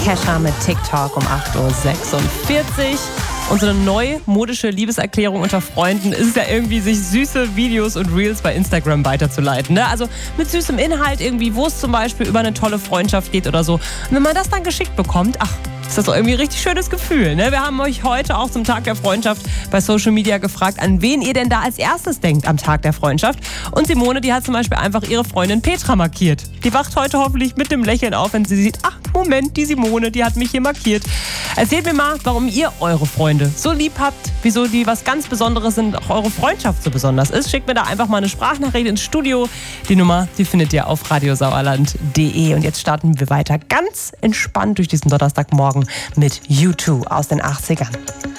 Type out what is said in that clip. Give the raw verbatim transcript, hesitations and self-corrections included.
Kesha mit TikTok um acht Uhr sechsundvierzig. Unsere neumodische Liebeserklärung unter Freunden ist es ja irgendwie, sich süße Videos und Reels bei Instagram weiterzuleiten. Ne? Also mit süßem Inhalt irgendwie, wo es zum Beispiel über eine tolle Freundschaft geht oder so. Und wenn man das dann geschickt bekommt, ach, ist das doch irgendwie ein richtig schönes Gefühl. Ne? Wir haben euch heute auch zum Tag der Freundschaft bei Social Media gefragt, an wen ihr denn da als erstes denkt am Tag der Freundschaft. Und Simone, die hat zum Beispiel einfach ihre Freundin Petra markiert. Die wacht heute hoffentlich mit dem Lächeln auf, wenn sie sieht, ach Moment, die Simone, die hat mich hier markiert. Erzählt mir mal, warum ihr eure Freunde so lieb habt, wieso die was ganz Besonderes sind, auch eure Freundschaft so besonders ist. Schickt mir da einfach mal eine Sprachnachricht ins Studio. Die Nummer, die findet ihr auf radiosauerland punkt de. Und jetzt starten wir weiter ganz entspannt durch diesen Donnerstagmorgen mit U zwei aus den achtzigern.